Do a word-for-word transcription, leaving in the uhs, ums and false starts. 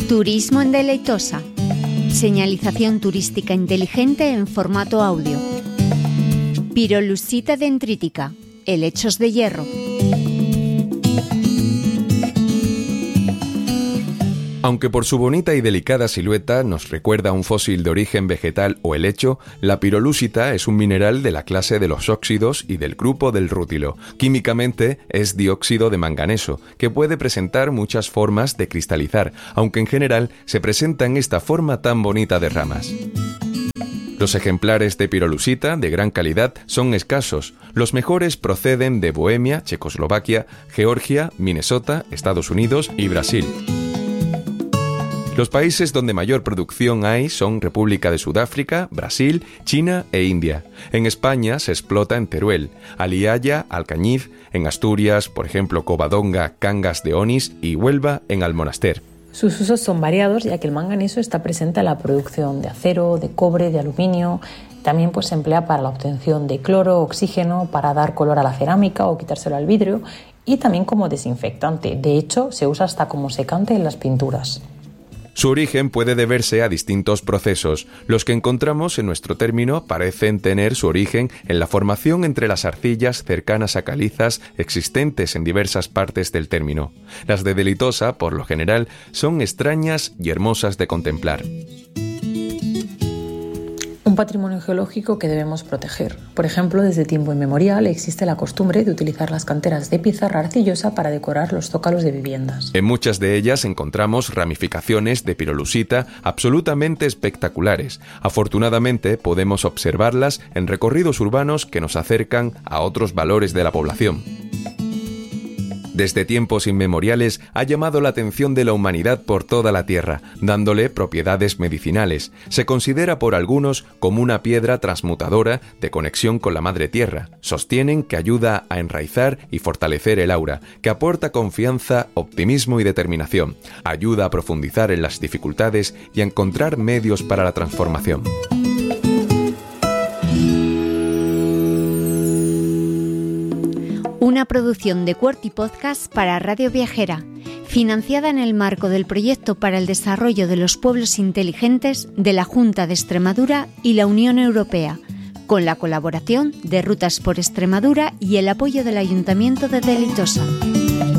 Turismo en Deleitosa. Señalización turística inteligente en formato audio. Pirolusita dendrítica. Helechos de hierro. Aunque por su bonita y delicada silueta nos recuerda a un fósil de origen vegetal o helecho, la pirolusita es un mineral de la clase de los óxidos y del grupo del rutilo. Químicamente es dióxido de manganeso, que puede presentar muchas formas de cristalizar, aunque en general se presenta en esta forma tan bonita de ramas. Los ejemplares de pirolusita de gran calidad son escasos. Los mejores proceden de Bohemia, Checoslovaquia, Georgia, Minnesota, Estados Unidos y Brasil. Los países donde mayor producción hay son República de Sudáfrica, Brasil, China e India. En España se explota en Teruel, Aliaya, Alcañiz, en Asturias, por ejemplo, Covadonga, Cangas de Onís y Huelva en Almonaster. Sus usos son variados, ya que el manganeso está presente en la producción de acero, de cobre, de aluminio. También pues, se emplea para la obtención de cloro, oxígeno, para dar color a la cerámica o quitárselo al vidrio, y también como desinfectante. De hecho, se usa hasta como secante en las pinturas. Su origen puede deberse a distintos procesos. Los que encontramos en nuestro término parecen tener su origen en la formación entre las arcillas cercanas a calizas existentes en diversas partes del término. Las de Deleitosa, por lo general, son extrañas y hermosas de contemplar. Un patrimonio geológico que debemos proteger. Por ejemplo, desde tiempo inmemorial existe la costumbre de utilizar las canteras de pizarra arcillosa para decorar los zócalos de viviendas. En muchas de ellas encontramos ramificaciones de pirolusita absolutamente espectaculares. Afortunadamente podemos observarlas en recorridos urbanos que nos acercan a otros valores de la población. Desde tiempos inmemoriales ha llamado la atención de la humanidad por toda la tierra, dándole propiedades medicinales. Se considera por algunos como una piedra transmutadora de conexión con la madre tierra. Sostienen que ayuda a enraizar y fortalecer el aura, que aporta confianza, optimismo y determinación. Ayuda a profundizar en las dificultades y a encontrar medios para la transformación. Una producción de QWERTY Podcast para Radio Viajera, financiada en el marco del Proyecto para el Desarrollo de los Pueblos Inteligentes de la Junta de Extremadura y la Unión Europea, con la colaboración de Rutas por Extremadura y el apoyo del Ayuntamiento de Deleitosa.